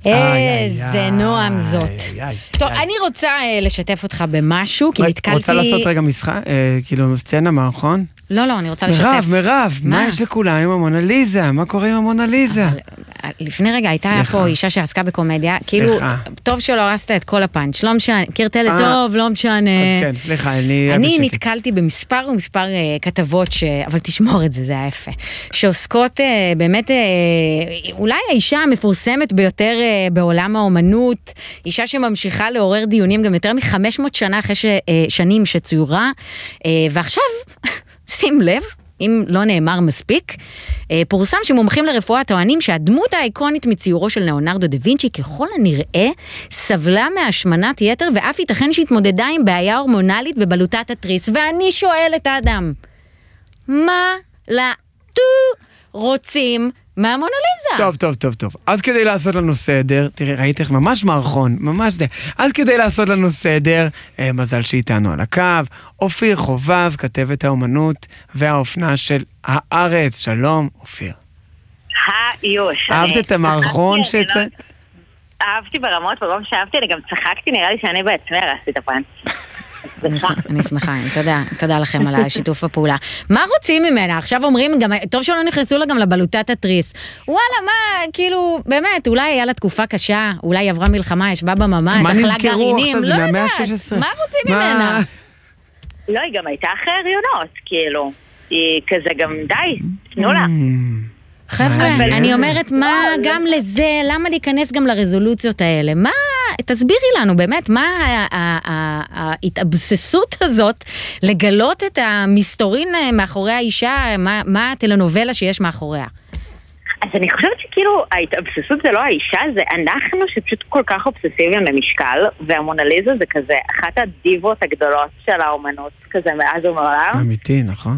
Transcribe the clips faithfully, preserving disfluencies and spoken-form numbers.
איזה נועם זאת. טוב, אני רוצה לשתף אותך במשהו, כי נתקלתי... רוצה לעשות רגע משחק? כאילו, סצנה מערכון? לא, לא, אני רוצה לשתף. מירב, מירב, מה יש לכולם עם המונליזה? מה קורה עם המונליזה? לפני רגע הייתה פה אישה שעסקה בקומדיה, כאילו, טוב שלא הרסת את כל הפאנץ', לא משנה, קרטלת טוב, לא משנה. אז כן, סליחה, אני... אני נתקלתי במספר ומספר כתבות, אבל תשמור את זה, זה היה יפה, שעוסקות באמת, אולי האישה המפורסמת ביותר בעולם האומנות, אישה שממשיכה לעורר דיונים גם יותר מ-חמש מאות שנה אחרי שנים שצוירה, ועכשיו, שים לב, אם לא נאמר מספיק, פורסם שמומחים לרפואה טוענים שהדמות האיקונית מציורו של ליאונרדו דה וינצ'י ככל הנראה סבלה מהשמנת יתר ואף ייתכן שהתמודדה עם בעיה הורמונלית בבלוטת התריס. ואני שואלת האדם, מה לטו רוצים מהמונליזה? טוב, טוב, טוב, טוב. אז כדי לעשות לנו סדר, תראי, ראית איך ממש מערכון, ממש זה. אז כדי לעשות לנו סדר, אה, מזל שאיתנו על הקו, אופיר חובב, כתבת האומנות והאופנה של הארץ. שלום, אופיר. היוש. אהבת את המערכון שיצא? אהבתי ברמות, ברוב שאהבתי, אני גם צחקתי, נראה לי שאני בעצמי הרסתי את הפאנץ'. אני שמחה, תודה, תודה לכם על השיתוף הפעולה. מה רוצים ממנה? עכשיו אומרים, טוב שלא נכנסו לה גם לבלוטת התריס. וואלה, מה, כאילו, באמת, אולי היה לה תקופה קשה, אולי היא עברה מלחמה, ישבה בממ"ד, אכלה גרעינים, לא יודעת. מה רוצים ממנה? לא, היא גם הייתה אחרי הריונות, כאילו. היא כזה גם די, תנו לה. חבר'ה, אני אומרת, מה גם לזה, למה להיכנס גם לרזולוציות האלה? מה, תסבירי לנו באמת, מה ההתאבססות הזאת לגלות את המסתורין מאחורי האישה, מה הטלנובלה שיש מאחוריה? אז אני חושבת שכאילו ההתאבססות זה לא האישה, זה אנחנו שפשוט כל כך אובססיביים למשקל, והמונליזה זה כזה אחת הדיבות הגדולות של האומנות, כזה מאז ומעולם. אמיתי, נכון?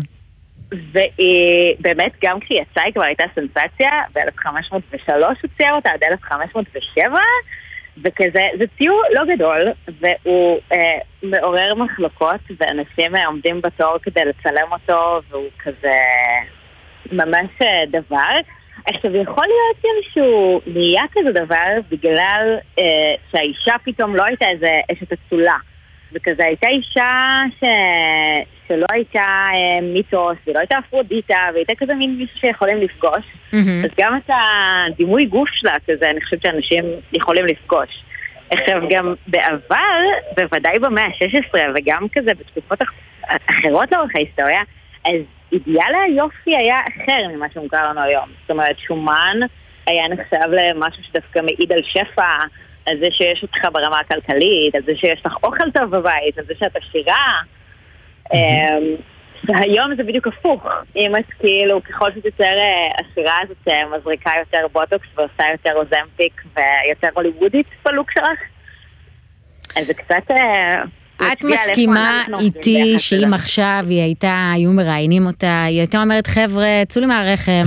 ובאמת גם כשהיא יצאה היא כבר הייתה סנסציה, ב-אלף חמש מאות ושלוש הוציאה אותה עד אלף חמש מאות ושבע, וכזה, זה ציור לא גדול, והוא אה, מעורר מחלוקות, ואנשים עומדים בתור כדי לצלם אותו, והוא כזה ממש דבר. עכשיו יכול להיות איזשהו נהיה כזה דבר, בגלל אה, שהאישה פתאום לא הייתה איזה אשת אצולה, וכזה הייתה אישה ש... שלא הייתה אה, מיתוס, ולא הייתה אפרודיטה, והייתה כזה מין מישהו שיכולים לפגוש. Mm-hmm. אז גם את הדימוי גוף שלה כזה, אני חושבת שאנשים יכולים לפגוש. עכשיו גם בעבר, בוודאי במאה ה-שש עשרה, וגם כזה בתקופות אח... אחרות לאורך ההיסטוריה, אז אידיאל היופי היה אחר ממה שמוכר לנו היום. זאת אומרת, שומן היה נחשב למשהו שדווקא מעיד על שפע, על זה שיש אותך ברמה הכלכלית, על זה שיש לך אוכל טוב בבית, על זה שאת עשירה. היום זה בדיוק הפוך. אם את כאילו, ככל שתצר עשירה, אז את מזריקה יותר בוטוקס ועושה יותר אוזמפיק ויותר הוליוודית בלוק שלך. אז זה קצת... את מסכימה איתי שאם עכשיו היא הייתה, היו מראיינים אותה, היא הייתה אומרת, חבר'ה, צאו לי מהרחם.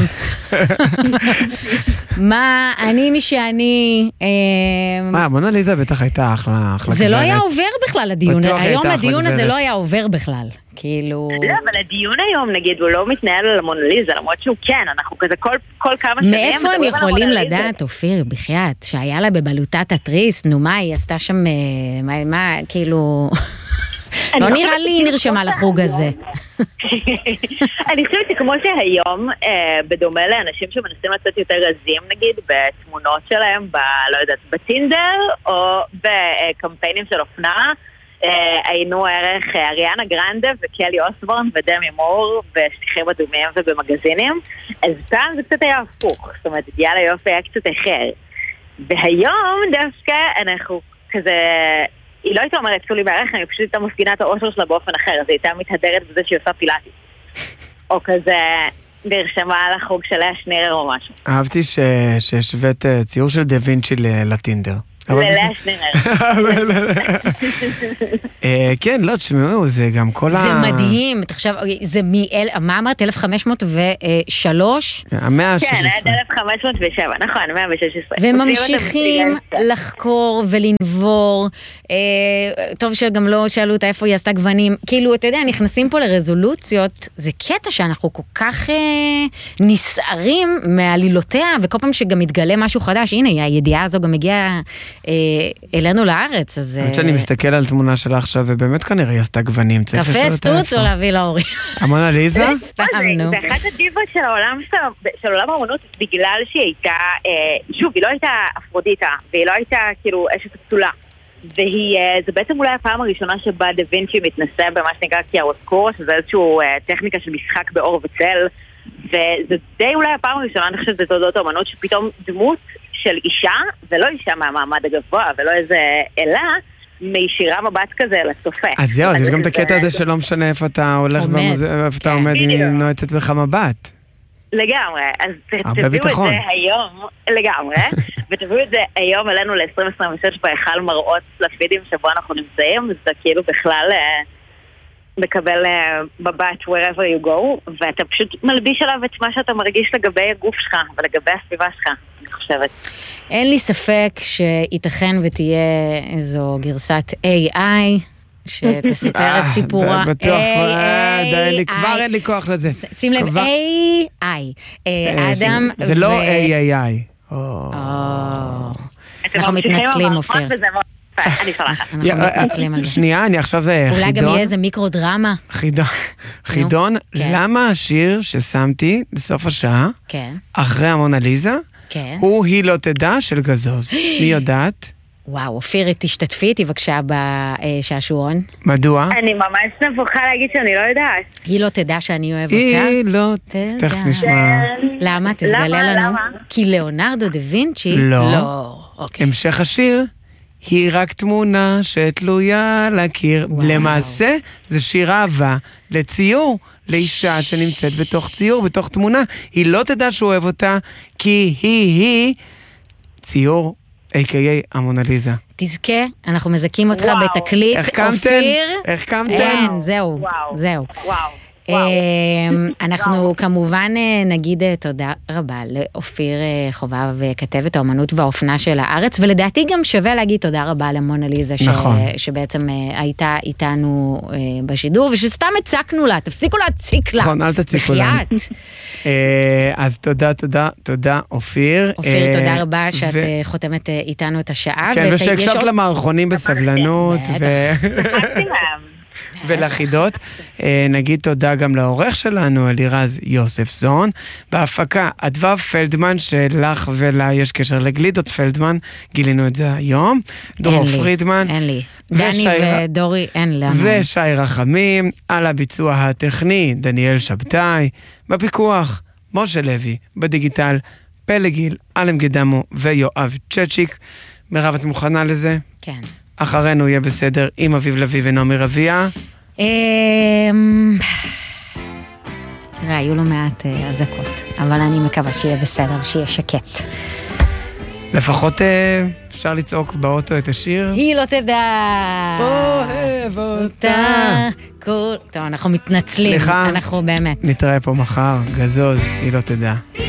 מה, אני מי שאני... מה, מונליזה בטח הייתה אחלה... זה לא היה עובר בכלל הדיון, היום הדיון הזה לא היה עובר בכלל, כאילו... לא, אבל הדיון היום, נגיד, הוא לא מתנהל על המונליזה, למרות שהוא כן, אנחנו כזה כל כמה שנים... מאיפה הם יכולים לדעת, אופיר, בחייאת, שהיה לה בבלוטת התריס, נו מה, היא עשתה שם, מה, כאילו... לא נראה לי נרשמה לחוג הזה. אני חושבת שכמו שהיום, בדומה לאנשים שמנסים לצאת יותר רזים, נגיד, בתמונות שלהם, לא יודעת, בטינדר, או בקמפיינים של אופנה, היינו ערך אריאנה גרנדה וקלי אוסבורן ודמי מור בשליחים אדומים ובמגזינים, אז פעם זה קצת היה הפוך, זאת אומרת, אידיאל היופי היה קצת אחר. והיום דווקא אנחנו כזה... היא לא הייתה אומרת, צאו לי מהרחם, היא פשוט הייתה מפגינה את האושר שלה באופן אחר, אז היא הייתה מתהדרת בזה שהיא עושה פילאטיס. או כזה נרשמה לחוג של לאה שנירר או משהו. אהבתי שהשווית ציור של דה וינצ'י לטינדר. ללאה שנרר. כן, לא, תשמעו, זה גם כל ה... זה מדהים, תחשב, זה מ... מה אמרת? אלף חמש מאות ושלוש? המאה ה-שש עשרה. כן, עד אלף חמש מאות ושבע, נכון, מאה ושש עשרה. וממשיכים לחקור ולנבור, טוב שגם לא שאלו אותה איפה היא עשתה גוונים, כאילו, אתה יודע, נכנסים פה לרזולוציות, זה קטע שאנחנו כל כך נסערים מעלילותיה, וכל פעם שגם מתגלה משהו חדש, הנה, הידיעה הזו גם הגיעה אלינו לארץ, אז... אני חושב שאני מסתכל על תמונה שלה עכשיו, ובאמת כנראה היא עשתה גוונים. קפה סטוץ או להביא להורים? המונליזה? סתם, נו. זה אחת הדיבות של העולם של עולם האמנות, בגלל שהיא הייתה, שוב, היא לא הייתה אפרודיטה, והיא לא הייתה כאילו אשת אצולה. וזה בעצם אולי הפעם הראשונה שבה דה וינצ'י מתנסה במה שנקרא קיארוסקורו, שזה איזושהי טכניקה של משחק באור וצל, וזה די אולי הפעם הראשונה, אני חושבת, בתולדות האמנות, שפתאום דמות של אישה, ולא אישה מהמעמד הגבוה, ולא איזה אלה, מישירה מבט כזה לצופה. אז זהו, אז יש גם את הקטע הזה שלא משנה איפה אתה הולך במוזיאון, איפה אתה עומד, היא נועצת בך מבט. לגמרי, אז תביאו את זה היום, לגמרי, ותביאו את זה היום אלינו ל-עשרים עשרים ושש בהיכל מראות לפידים שבו אנחנו נמצאים, זה כאילו בכלל מקבל מבט wherever you go, ואתה פשוט מלביש עליו את מה שאתה מרגיש לגבי הגוף שלך ולגבי הסביבה שלך, אני חושבת. אין לי ספק שייתכן ותהיה איזו גרסת איי איי, שתספר את סיפורה. בטוח, כבר אין לי כוח לזה. שים לב, איי איי. אדם ו... זה לא איי איי איי. אנחנו מתנצלים, אופיר. אני סולחת. אנחנו מתנצלים על זה. שנייה, אני עכשיו חידון. אולי גם יהיה איזה מיקרו-דרמה. חידון, למה השיר ששמתי בסוף השעה, אחרי המונליזה, הוא היא לא תדע של גזוז. מי יודעת? וואו, אופיר, תשתתפי איתי בבקשה בשעשועון. מדוע? אני ממש נבוכה להגיד שאני לא יודעת. היא לא תדע שאני אוהב אותה. היא לא, תכף נשמע. למה? תסגלה לנו. כי ליאונרדו דה וינצ'י... לא. המשך השיר, היא רק תמונה שתלויה לקיר. למעשה, זה שיר אהבה לציור, לאישה שנמצאת בתוך ציור, בתוך תמונה. היא לא תדע שהוא אוהב אותה, כי היא-היא ציור. איי קיי איי המונליזה. תזכה, אנחנו מזכים אותך בתקליט, אופיר. איך קמתם? כן, זהו, זהו. אנחנו כמובן נגיד תודה רבה לאופיר חובב, כתבת האמנות והאופנה של הארץ, ולדעתי גם שווה להגיד תודה רבה למונליזה, שבעצם הייתה איתנו בשידור, ושסתם הצקנו לה, תפסיקו להציק לה. נכון, אל תציקו לה. אז תודה, תודה, תודה, אופיר. אופיר, תודה רבה שאת חותמת איתנו את השעה. כן, ושהקשבת למערכונים בסבלנות. ולחידות. נגיד תודה גם לעורך שלנו, אלירז יוסף זון. בהפקה, אדווה פלדמן, שלך ולה יש קשר לגלידות פלדמן, גילינו את זה היום. דרור פרידמן. אין לי. דני ודורי, אין לנו. ושי רחמים, על הביצוע הטכני, דניאל שבתאי, בפיקוח, משה לוי, בדיגיטל, פלגיל, אלם גדמו ויואב צ'צ'יק. מירב, את מוכנה לזה? כן. אחרינו יהיה בסדר עם אביב לוי ונעמי רביע. תראה, היו לו מעט הזקות, אבל אני מקווה שיהיה בסדר, שיהיה שקט. לפחות אפשר לצעוק באוטו את השיר. היא לא תדע. אוהב אותה. טוב, אנחנו מתנצלים. סליחה. אנחנו באמת. נתראה פה מחר, גזוז, היא לא תדע.